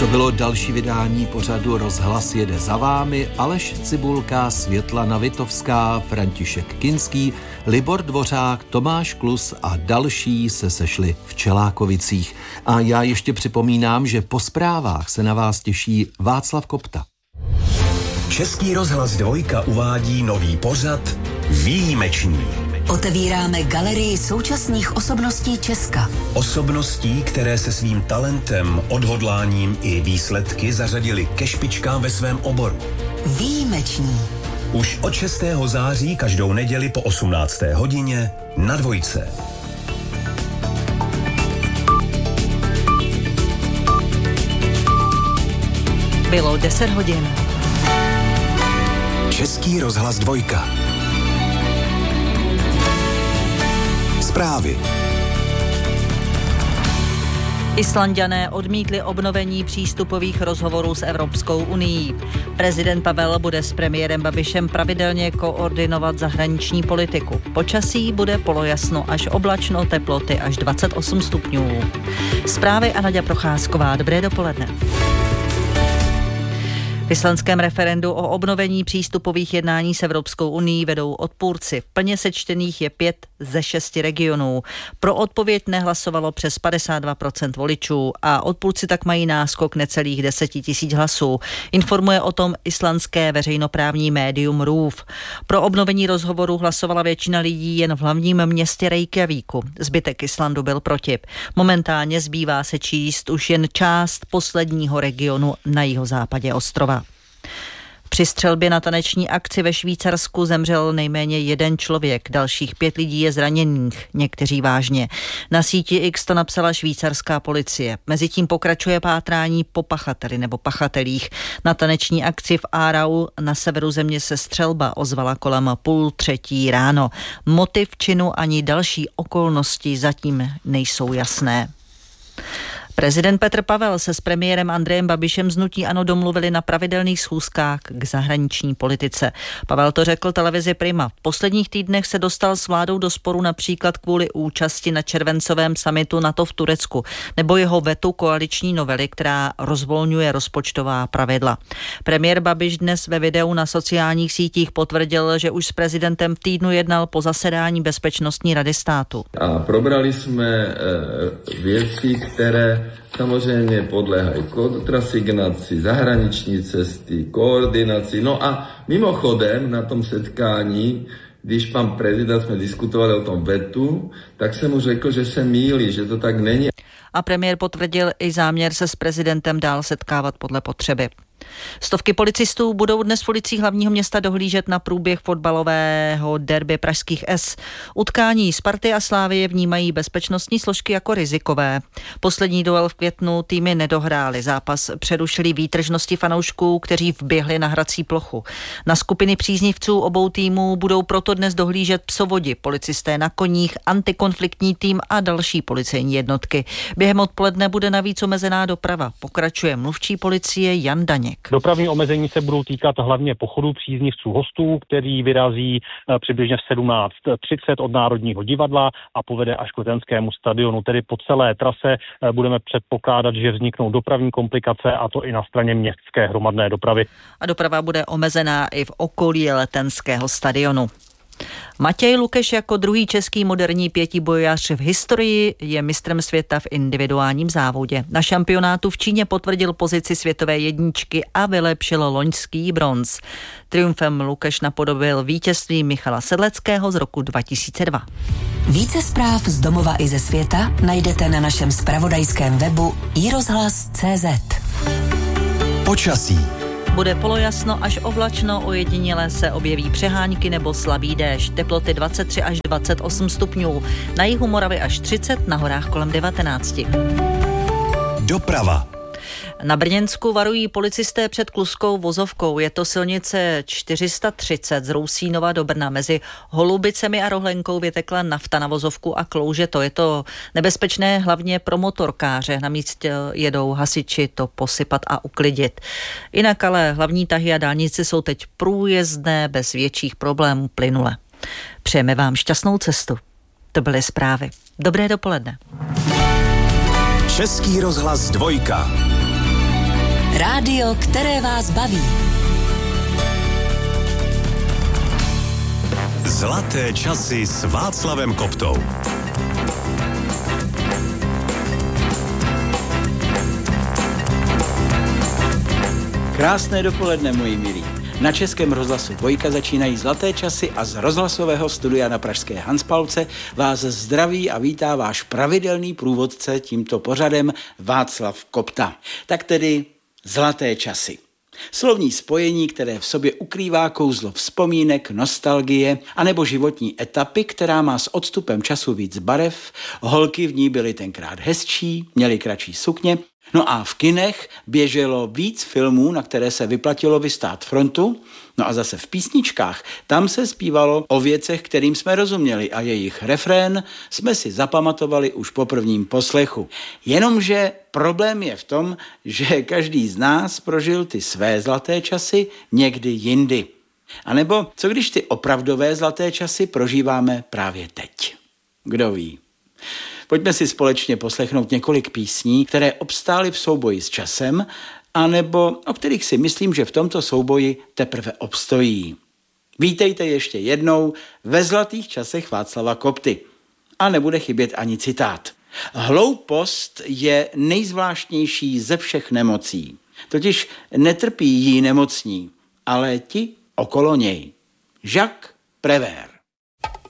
To bylo další vydání pořadu Rozhlas jede za vámi. Aleš Cibulka, Světlana Vitovská, František Kinský, Libor Dvořák, Tomáš Klus a další se sešli v Čelákovicích. A já ještě připomínám, že po zprávách se na vás těší Václav Kopta. Český rozhlas 2 uvádí nový pořad Výjimeční. Otevíráme galerii současných osobností Česka. Osobností, které se svým talentem, odhodláním i výsledky zařadili ke špičkám ve svém oboru. Výjimeční. Už od 6. září každou neděli po 18. hodině na 2. Bylo 10 hodin. Český rozhlas 2. Zprávy. Islanďané odmítli obnovení přístupových rozhovorů s Evropskou unií. Prezident Pavel bude s premiérem Babišem pravidelně koordinovat zahraniční politiku. Počasí bude polojasno až oblačno, teploty až 28 stupňů. Zprávy a Naďa Procházková. Dobré dopoledne. V islandském referendu o obnovení přístupových jednání s Evropskou unií vedou odpůrci. Plně sečtených je 5 ze 6 regionů. Pro odpověď nehlasovalo přes 52% voličů a odpůrci tak mají náskok necelých 10 000 hlasů. Informuje o tom islandské veřejnoprávní médium RÚV. Pro obnovení rozhovoru hlasovala většina lidí jen v hlavním městě Reykjavíku. Zbytek Islandu byl proti. Momentálně zbývá se číst už jen část posledního regionu na jihozápadě ostrova. Při střelbě na taneční akci ve Švýcarsku zemřel nejméně 1 člověk, dalších 5 lidí je zraněných, někteří vážně. Na síti X to napsala švýcarská policie. Mezitím pokračuje pátrání po pachateli nebo pachatelích. Na taneční akci v Aarau na severu země se střelba ozvala kolem 2:30 ráno. Motiv činu ani další okolnosti zatím nejsou jasné. Prezident Petr Pavel se s premiérem Andrejem Babišem z hnutí ANO domluvili na pravidelných schůzkách k zahraniční politice. Pavel to řekl televizi Prima. V posledních týdnech se dostal s vládou do sporu například kvůli účasti na červencovém summitu NATO v Turecku nebo jeho vetu koaliční novely, která rozvolňuje rozpočtová pravidla. Premiér Babiš dnes ve videu na sociálních sítích potvrdil, že už s prezidentem v týdnu jednal po zasedání Bezpečnostní rady státu. A probrali jsme věci, které samozřejmě podléhají kontrasignaci, zahraniční cesty, koordinaci. No a mimochodem na tom setkání, když pan prezident jsme diskutovali o tom vetu, tak jsem mu řekl, že se mýlí, že to tak není. A premiér potvrdil i záměr se s prezidentem dál setkávat podle potřeby. Stovky policistů budou dnes v ulicích hlavního města dohlížet na průběh fotbalového derby pražských S. Utkání Sparty a Slavie vnímají bezpečnostní složky jako rizikové. Poslední duel v květnu týmy nedohrály. Zápas přerušili výtržnosti fanoušků, kteří vběhli na hrací plochu. Na skupiny příznivců obou týmů budou proto dnes dohlížet psovodi, policisté na koních, antikonfliktní tým a další policejní jednotky. Během odpoledne bude navíc omezená doprava. Pokračuje mluvčí policie Jan Daněk. Dopravní omezení se budou týkat hlavně pochodu příznivců hostů, který vyrazí přibližně v 17:30 od Národního divadla a povede až k Letenskému stadionu. Tedy po celé trase budeme předpokládat, že vzniknou dopravní komplikace, a to i na straně městské hromadné dopravy. A doprava bude omezená i v okolí Letenského stadionu. Matěj Lukeš jako druhý český moderní pětibojař v historii je mistrem světa v individuálním závodě. Na šampionátu v Číně potvrdil pozici světové jedničky a vylepšil loňský bronz. Triumfem Lukeš napodobil vítězství Michala Sedleckého z roku 2002. Více zpráv z domova i ze světa najdete na našem zpravodajském webu iRozhlas.cz. Počasí. Bude polojasno až oblačno, ojediněle se objeví přehánky nebo slabý déšť. Teploty 23 až 28 stupňů. Na jihu Moravy až 30, na horách kolem 19. Doprava. Na Brněnsku varují policisté před kluskou vozovkou. Je to silnice 430 z Rousínova do Brna. Mezi Holubicemi a Rohlenkou vytekla nafta na vozovku a klouže to. Je to nebezpečné hlavně pro motorkáře. Na místě jedou hasiči to posypat a uklidit. Jinak ale hlavní tahy a dálnice jsou teď průjezdné bez větších problémů plynule. Přejeme vám šťastnou cestu. To byly zprávy. Dobré dopoledne. Český rozhlas 2. Rádio, které vás baví. Zlaté časy s Václavem Koptou. Krásné dopoledne, moji milí. Na Českém rozhlasu Dvojka začínají Zlaté časy a z rozhlasového studia na pražské Hanspalce vás zdraví a vítá váš pravidelný průvodce tímto pořadem Václav Kopta. Tak tedy Zlaté časy. Slovní spojení, které v sobě ukrývá kouzlo vzpomínek, nostalgie anebo životní etapy, která má s odstupem času víc barev, holky v ní byly tenkrát hezčí, měly kratší sukně, no a v kinech běželo víc filmů, na které se vyplatilo vystát frontu, no a zase v písničkách tam se zpívalo o věcech, kterým jsme rozuměli a jejich refrén jsme si zapamatovali už po prvním poslechu. Jenomže problém je v tom, že každý z nás prožil ty své zlaté časy někdy jindy. A nebo co když ty opravdové zlaté časy prožíváme právě teď? Kdo ví? Pojďme si společně poslechnout několik písní, které obstály v souboji s časem, anebo o kterých si myslím, že v tomto souboji teprve obstojí. Vítejte ještě jednou ve zlatých časech Václava Kopty. A nebude chybět ani citát. Hloupost je nejzvláštnější ze všech nemocí. Totiž netrpí jí nemocní, ale ti okolo něj. Jacques Prévert.